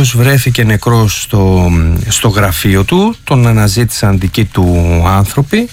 οποίος βρέθηκε νεκρός στο γραφείο του. Τον αναζήτησαν δικοί του άνθρωποι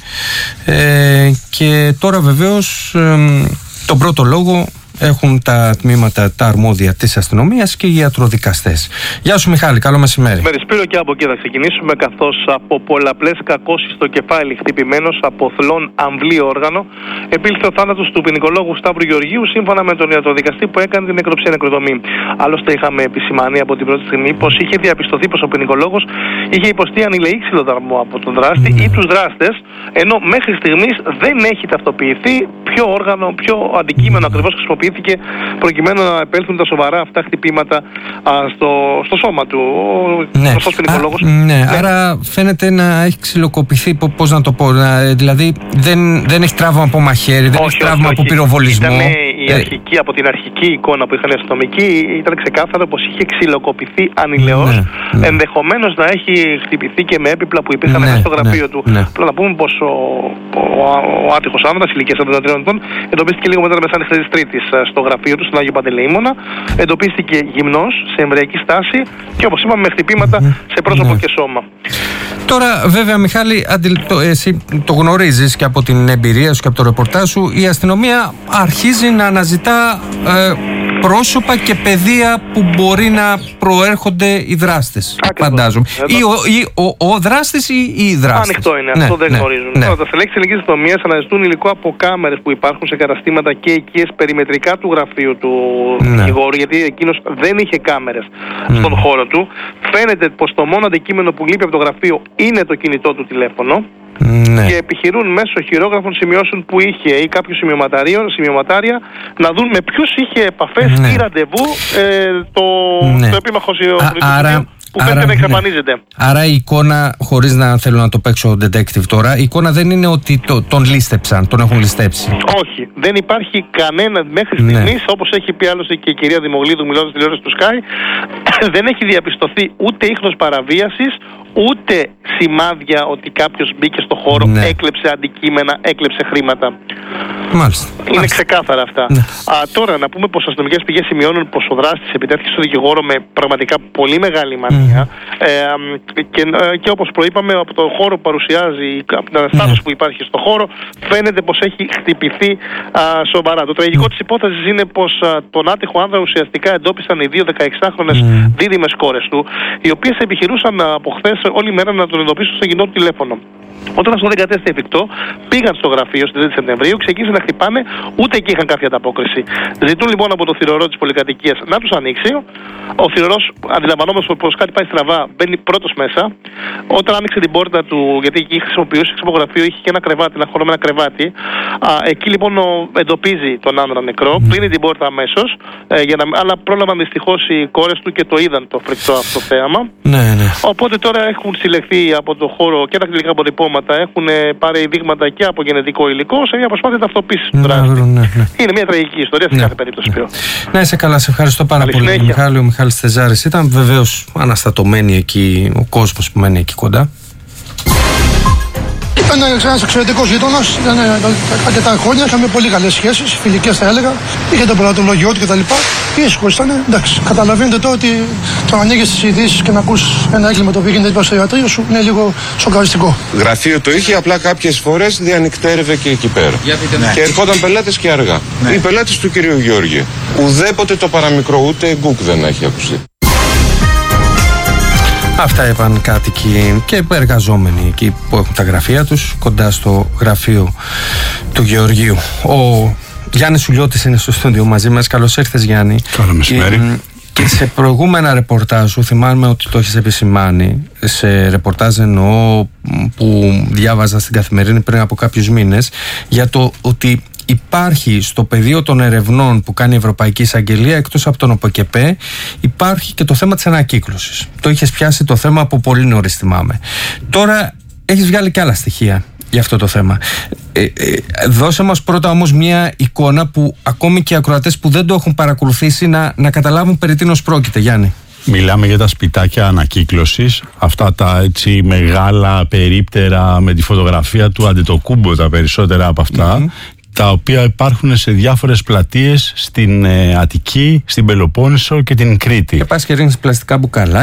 και τώρα βεβαίως τον πρώτο λόγο έχουν τα τμήματα, τα αρμόδια της αστυνομίας και οι ιατροδικαστές. Γεια σου Μιχάλη, καλό μεσημέρι. Σπύρο, και από εκεί θα ξεκινήσουμε, καθώς από πολλαπλές κακώσεις στο κεφάλι, χτυπημένος από θλόν αμβλή όργανο, επήλθε ο θάνατος του ποινικολόγου Σταύρου Γεωργίου, σύμφωνα με τον ιατροδικαστή που έκανε την νεκροψία νεκροδομή. Άλλωστε, είχαμε επισημάνει από την πρώτη στιγμή πως είχε διαπιστωθεί πως ο ποινικολόγος είχε υποστεί ανηλεή ξυλοδαρμό από τον δράστη ή τους δράστες, ενώ μέχρι στιγμής δεν έχει ταυτοποιηθεί ποιο όργανο, ποιο αντικείμενο ακριβώς χρησιμοποιήθηκε προκειμένου να επέλθουν τα σοβαρά αυτά χτυπήματα στο σώμα του. Ο ποινικολόγος. Άρα φαίνεται να έχει ξυλοκοπηθεί, πώς να το πω, δηλαδή δεν έχει τραύμα από μαχαίρι, δεν έχει τραύμα από πυροβολισμό. Από την αρχική εικόνα που είχαν οι αστυνομικοί ήταν ξεκάθαρο πως είχε ξυλοκοπηθεί ανηλαιώς, ενδεχομένως να έχει χτυπηθεί και με έπιπλα που υπήρχαν μέσα στο γραφείο του. Πρέπει να πούμε πως ο άτυχος άνδρας ηλικίας 43 ετών εντοπίστηκε λίγο μετά τα μεσάνυχτα της Τρίτης στο γραφείο του στον Άγιο Παντελεήμονα. Εντοπίστηκε γυμνός, σε εμβριακή στάση και όπως είπαμε με χτυπήματα σε πρόσωπο και σώμα. Τώρα βέβαια Μιχάλη, εσύ το γνωρίζεις και από την εμπειρία σου και από το ρεπορτάζ σου, η αστυνομία αρχίζει να αναζητά πρόσωπα και πεδία που μπορεί να προέρχονται οι δράστες. Φαντάζομαι. Ή ο δράστης ή οι δράστες. Ανοιχτό είναι, αυτό δεν γνωρίζουν. Τώρα, τα στελέχη της ελληνικής αστυνομίας αναζητούν υλικό από κάμερες που υπάρχουν σε καταστήματα και οικίες περιμετρικά του γραφείου του δικηγόρου, γιατί εκείνος δεν είχε κάμερες στον χώρο του. Φαίνεται πως το μόνο αντικείμενο που λείπει από το γραφείο είναι το κινητό του τηλέφωνο. Και επιχειρούν μέσω χειρόγραφων σημειώσεων που είχε ή κάποιου σημειωματάρια να δουν με ποιους είχε επαφές ή ραντεβού το επίμαχο που φαίνεται να εξαφανίζεται. Άρα η εικόνα, χωρίς να θέλω να το παίξω detective τώρα, η εικόνα δεν είναι ότι τον λίστεψαν, τον έχουν ληστέψει. Όχι, δεν υπάρχει κανένα μέχρι στιγμής, όπως έχει πει άλλωστε και η κυρία Δημογλίδου μιλώντας στη τηλεόραση του Sky, δεν έχει διαπιστωθεί ούτε ίχνος παραβίασης, ούτε σημάδια ότι κάποιος μπήκε στο χώρο, έκλεψε αντικείμενα, έκλεψε χρήματα. Μάλιστα. Είναι ξεκάθαρα αυτά. Τώρα να πούμε πως οι αστυνομικές πηγές σημειώνουν πως ο δράστης επιτέθηκε στο δικηγόρο με πραγματικά πολύ μεγάλη μανία και όπως προείπαμε από το χώρο που παρουσιάζει, από την αναστάτωση που υπάρχει στο χώρο, φαίνεται πως έχει χτυπηθεί σοβαρά. Το τραγικό της υπόθεσης είναι πως τον άτυχο άνδρα ουσιαστικά εντόπισαν οι δύο 16χρονες δίδυμες κόρες του, οι οποίες επιχειρούσαν από χθες όλη μέρα να τον εντοπίσουν στο κοινό του τηλέφωνο. Όταν αυτό δεν κατέστη εφικτό, πήγαν στο γραφείο στις 2 Σεπτεμβρίου, ξεκίνησαν να χτυπάνε, ούτε εκεί είχαν κάποια ανταπόκριση. Ζητούν λοιπόν από το θηρορό της πολυκατοικίας να τους ανοίξει. Ο θηρορός, αντιλαμβανόμενος πως κάτι πάει στραβά, μπαίνει πρώτος μέσα. Όταν άνοιξε την πόρτα του, γιατί εκεί χρησιμοποιούσε ξυπογραφείο, είχε και ένα κρεβάτι, ένα χώρο με ένα κρεβάτι. Εκεί λοιπόν εντοπίζει τον άνδρα νεκρό, κλείνει την πόρτα αμέσως, αλλά πρόλαβαν δυστυχώς οι κόρες του και το είδαν το φρικτό αυτό θέαμα. Οπότε τώρα έχουν συλλεχθεί από το χώρο και τα κτηνικά αποτυπώματα, έχουν πάρει δείγματα και από γενετικό υλικό σε μια προσπάθεια ταυτοποίησης του δράστη. Είναι μια τραγική ιστορία σε κάθε περίπτωση. Να είσαι καλά, σε ευχαριστώ πάρα πολύ Μιχάλη. Ο Μιχάλης Θεζάρης ήταν, βεβαίως αναστατωμένοι εκεί ο κόσμος που μένει εκεί κοντά. Ήταν ένας εξαιρετικός γείτονας, ήταν αρκετά χρόνια, είχαμε πολύ καλές σχέσεις, φιλικές θα έλεγα. Είχε το πελατολογιό του κτλ. Ήσυχος ήταν, εντάξει. Καταλαβαίνετε τώρα ότι το ανοίγεις τις ειδήσεις και να ακούς ένα έγκλημα το οποίο γίνεται στο ιατρείο σου είναι λίγο σοκαριστικό. Γραφείο το είχε, απλά κάποιες φορές διανυκτέρευε και εκεί πέρα. Και ερχόταν πελάτες και αργά. Οι πελάτες του κυρίου Γιώργη. Ουδέποτε το παραμικρό, ούτε γκουκ δεν έχει ακουστεί. Αυτά είπαν κάτοικοι και εργαζόμενοι εκεί που έχουν τα γραφεία τους κοντά στο γραφείο του Γεωργίου. Ο Γιάννης Σουλιώτης είναι στο στούντιο μαζί μας. Καλώς ήρθες Γιάννη. Καλό μεσημέρι. Και σε προηγούμενα ρεπορτάζ σου, θυμάμαι ότι το έχεις επισημάνει, σε ρεπορτάζ εννοώ που διάβαζα στην Καθημερινή πριν από κάποιους μήνες, για το ότι υπάρχει στο πεδίο των ερευνών που κάνει η Ευρωπαϊκή Εισαγγελία, εκτός από τον ΟΠΕΚΕΠΕ, υπάρχει και το θέμα της ανακύκλωσης. Το είχες πιάσει το θέμα από πολύ νωρίς, θυμάμαι. Τώρα έχεις βγάλει και άλλα στοιχεία για αυτό το θέμα. Δώσε μας πρώτα όμως μια εικόνα που ακόμη και οι ακροατές που δεν το έχουν παρακολουθήσει να καταλάβουν περί τίνος πρόκειται, Γιάννη. Μιλάμε για τα σπιτάκια ανακύκλωσης, αυτά τα έτσι μεγάλα περίπτερα με τη φωτογραφία του Αντετοκούμπο, τα περισσότερα από αυτά, τα οποία υπάρχουν σε διάφορες πλατείες στην Αττική, στην Πελοπόννησο και την Κρήτη. Και πας και ρίχνεις πλαστικά μπουκαλάκια.